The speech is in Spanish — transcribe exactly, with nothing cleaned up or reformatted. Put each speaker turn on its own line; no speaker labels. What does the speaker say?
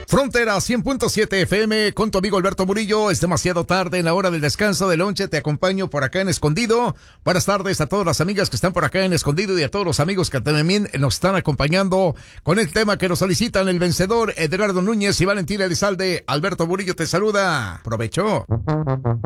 Frontera cien punto siete F M con tu amigo Alberto Murillo. Es demasiado tarde en la hora del descanso del lonche. Te acompaño por acá en Escondido. Buenas tardes a todas las amigas que están por acá en Escondido y a todos los amigos que también nos están acompañando con el tema que nos solicitan. El vencedor Edgardo Núñez y Valentina Elizalde. Alberto Murillo te saluda. Provecho.